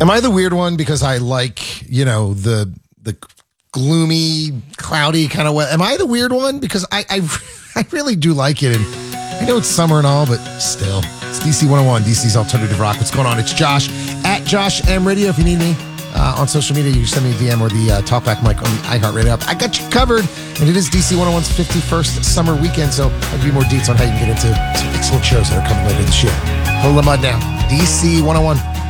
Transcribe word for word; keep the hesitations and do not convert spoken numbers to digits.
Am I the weird one because I like, you know, the the gloomy, cloudy kind of weather? Am I the weird one? Because I, I, I really do like it. And I know it's summer and all, but still. It's D C one oh one, D C's Alternative Rock. What's going on? It's Josh at Josh M Radio. If you need me uh, on social media, you send me a D M or the uh, Talkback mic on the iHeartRadio app. I got you covered. And it is D C one oh one's fifty-first summer weekend, so I'll give you more deets on how you can get into some excellent shows that are coming later this year. Pull the mud now. D C one oh one.